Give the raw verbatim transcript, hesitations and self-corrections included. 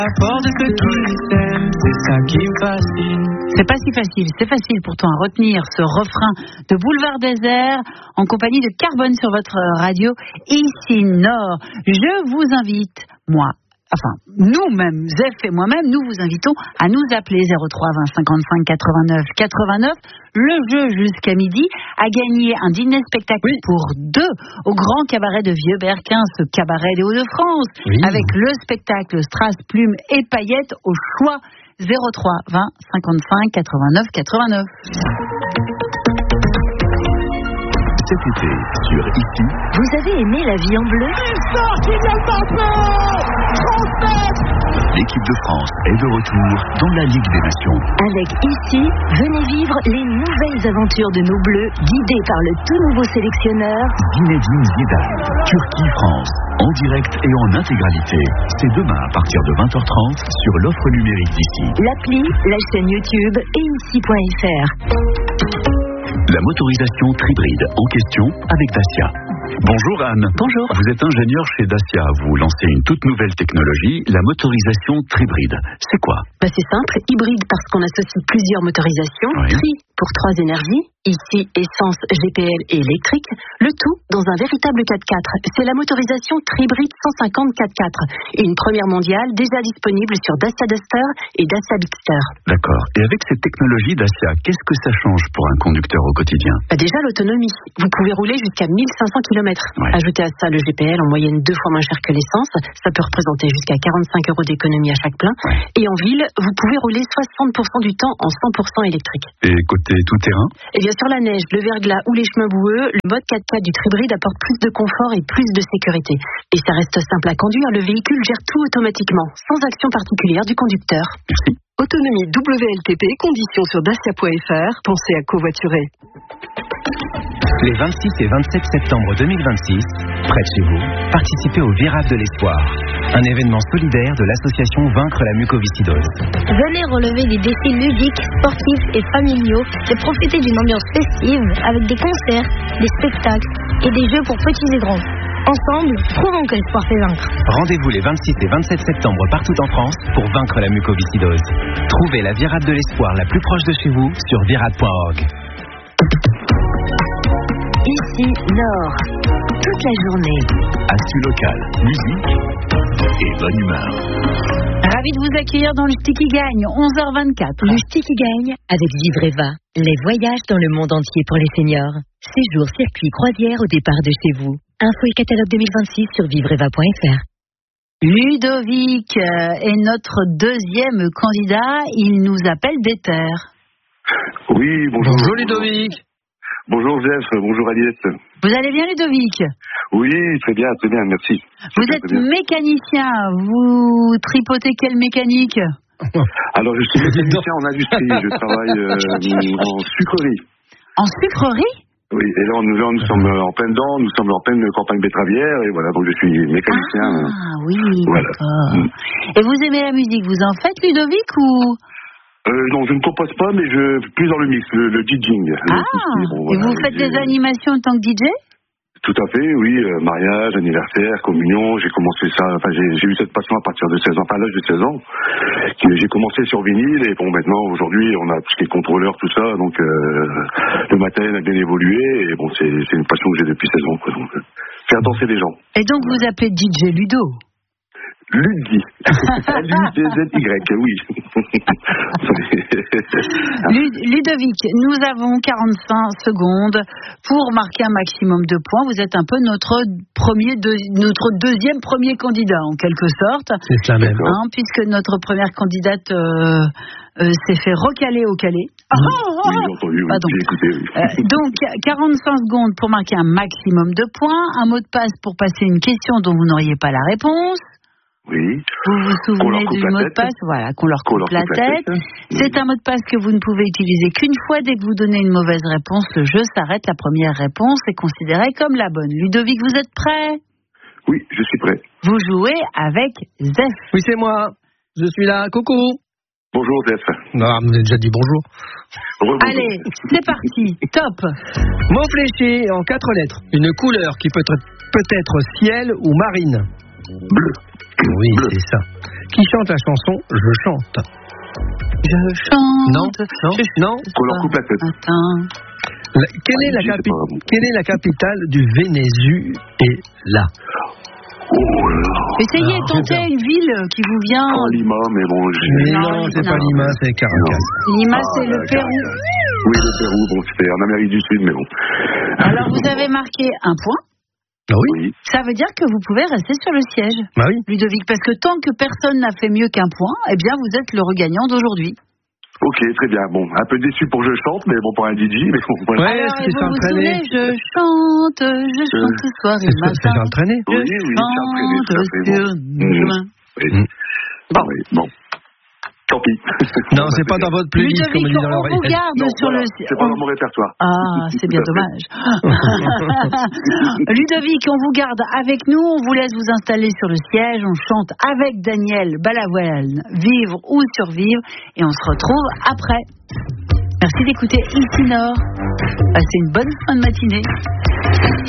Apporte ce qu'il aime, c'est ça qui me fascine. C'est pas si facile, c'est facile pourtant à retenir ce refrain de Boulevard Désert en compagnie de Carbone sur votre radio ici Nord. Je vous invite, moi, enfin nous-mêmes, Zef et moi-même, nous vous invitons à nous appeler zéro trois vingt cinquante-cinq quatre-vingt-neuf quatre-vingt-neuf. Le jeu jusqu'à midi a gagné un dîner spectacle oui. pour deux au Grand Cabaret de Vieux-Berquin, ce cabaret des Hauts-de-France, oui. avec le spectacle Strass, Plumes et Paillettes au choix zéro trois vingt cinquante-cinq quatre-vingt-neuf quatre-vingt-neuf. Cet été, sur Ici. Vous avez aimé La Vie en Bleu? L'équipe de France est de retour dans la Ligue des Nations. Avec Ici, venez vivre les nouvelles aventures de nos Bleus, guidés par le tout nouveau sélectionneur Zinedine Zidane. Turquie-France, en direct et en intégralité. C'est demain à partir de vingt heures trente sur l'offre numérique d'Ici. L'appli, la chaîne YouTube et ici point f r. La motorisation Tribride en question avec Dacia. Bonjour Anne. Bonjour. Vous êtes ingénieur chez Dacia. Vous lancez une toute nouvelle technologie, la motorisation Tribride. C'est quoi? Bah c'est simple, hybride parce qu'on associe plusieurs motorisations. Oui. Tri pour trois énergies, ici essence, G P L et électrique. Le tout dans un véritable quatre-quatre. C'est la motorisation Tribride cent cinquante quatre-quatre. Une première mondiale déjà disponible sur Dacia Duster et Dacia Bigster. D'accord. Et avec cette technologie Dacia, qu'est-ce que ça change pour un conducteur au quotidien? Bah déjà l'autonomie. Vous pouvez rouler jusqu'à mille cinq cents kilomètres. Ouais. Ajoutez à ça le G P L en moyenne deux fois moins cher que l'essence. Ça peut représenter jusqu'à quarante-cinc euros d'économie à chaque plein. Ouais. Et en ville, vous pouvez rouler soixante pour cent du temps en cent pour cent électrique. Et côté tout-terrain? Et bien sur la neige, le verglas ou les chemins boueux, le mode quatre-quatre du Tribride apporte plus de confort et plus de sécurité. Et ça reste simple à conduire, le véhicule gère tout automatiquement, sans action particulière du conducteur. Merci. Autonomie W L T P, conditions sur dacia point f r, pensez à covoiturer. Les vingt-six et vingt-sept septembre deux mille vingt-six, près de chez vous, participez au Virage de l'Espoir, un événement solidaire de l'association Vaincre la mucoviscidose. Venez relever des défis ludiques, sportifs et familiaux et profiter d'une ambiance festive avec des concerts, des spectacles et des jeux pour petits et grands. Ensemble, prouvons que l'espoir fait vaincre. Rendez-vous les vingt-six et vingt-sept septembre partout en France pour vaincre la mucoviscidose. Trouvez la Virade de l'Espoir la plus proche de chez vous sur virade point org. Ici Nord, toute la journée. Actu local, musique et bonne humeur. Ravi de vous accueillir dans le Ch'ti qui gagne, onze heures vingt-quatre. Le Ch'ti qui gagne avec Vivreva. Les voyages dans le monde entier pour les seniors. Séjour, circuit, croisière au départ de chez vous. Info et catalogue deux mille vingt-six sur vivreva point f r. Ludovic est notre deuxième candidat. Il nous appelle d'Ether. Oui, bonjour. Bonjour Ludovic. Bonjour Jeff, bonjour Aliette. Vous allez bien Ludovic? Oui, très bien, très bien, merci. Vous très êtes bien, mécanicien, vous tripotez quelle mécanique? Alors je suis mécanicien en industrie, je travaille euh, en sucrerie. En sucrerie? Oui, et là nous, là, nous sommes en plein dedans, nous sommes en pleine campagne betteravière, et voilà, donc je suis mécanicien. Ah oui, voilà. D'accord. Et vous aimez la musique, vous en faites Ludovic ou? Euh, non, je ne compose pas, mais je plus dans le mix, le, le DJing. Ah, le bon, et voilà, vous faites des animations en tant que D J? Tout à fait, oui, euh, mariage, anniversaire, communion, j'ai commencé ça, enfin j'ai, j'ai eu cette passion à partir de seize ans, enfin à l'âge de seize ans. J'ai commencé sur vinyle et bon maintenant aujourd'hui on a tout ce qui est contrôleur, tout ça, donc euh, le matériel a bien évolué et bon c'est, c'est une passion que j'ai depuis seize ans, quoi, donc euh, faire danser les gens. Et donc vous appelez D J Ludo? Ludgy. L U D Z Y, oui. Ludovic, nous avons quarante-cinq secondes pour marquer un maximum de points. Vous êtes un peu notre premier, deux, notre deuxième premier candidat, en quelque sorte. C'est ça même. Hein, puisque notre première candidate euh, euh, s'est fait recaler au Calais. Oui, oui j'ai entendu, oui. J'ai écouté, oui. Euh, donc, quarante-cinq secondes pour marquer un maximum de points. Un mot de passe pour passer une question dont vous n'auriez pas la réponse. Oui. Vous vous souvenez du mot de passe? Voilà, qu'on leur coupe la tête. tête. C'est un mot de passe que vous ne pouvez utiliser qu'une fois. Dès que vous donnez une mauvaise réponse, le jeu s'arrête. La première réponse est considérée comme la bonne. Ludovic, vous êtes prêt? Oui, je suis prêt. Vous jouez avec Zef. Oui, c'est moi. Je suis là. Coucou. Bonjour, Zef. Non, vous avez déjà dit bonjour. Rebonjour. Allez, c'est parti. Top. Mot fléché en quatre lettres. Une couleur qui peut être, peut être ciel ou marine. Bleu. Oui, Bleu. C'est ça. Qui chante la chanson Je chante? Je chante. Non, non, je non. Qu'on leur coupe la tête. Attends. La, quelle, est la capi- quelle est la capitale du Venezuela? Oh là. Essayez de tenter une ville qui vous vient. Oh, Lima, mais bon. Mais non, non, c'est non. pas Lima, c'est Caracas. Lima, Ah, c'est le là, Pérou. Caracas. Oui, le Pérou, bon, c'était en Amérique du Sud, mais bon. Alors, vous avez marqué un point. Ah oui, Oui. Ça veut dire que vous pouvez rester sur le siège, bah oui. Ludovic, parce que tant que personne n'a fait mieux qu'un point, eh bien, vous êtes le regagnant d'aujourd'hui. Ok, très bien. Bon, un peu déçu pour Je chante, mais bon, pour un D J, mais bon, voilà. Ouais, Alors, et c'est vous vous entraîné. souvenez, je chante, je chante ce soir et C'est le c'est matin. entraîné. Je Oui, oui, c'est entraîné, tout à fait, chante bon. sur Mmh. le chemin. Oui. Mm. Bon. Oui, bon. Tant pis. Non, Bon, c'est bah, pas dans votre playlist, comme on Ludovic, dit dans on vous l'oreille. garde Non, sur voilà, le... c'est pas dans mon répertoire. Ah, c'est bien Tout à fait. dommage. Ludovic, on vous garde avec nous, on vous laisse vous installer sur le siège, on chante avec Daniel Balavoine, Vivre ou Survivre, et on se retrouve après. Merci d'écouter Ici Nord. Passez une bonne fin de matinée.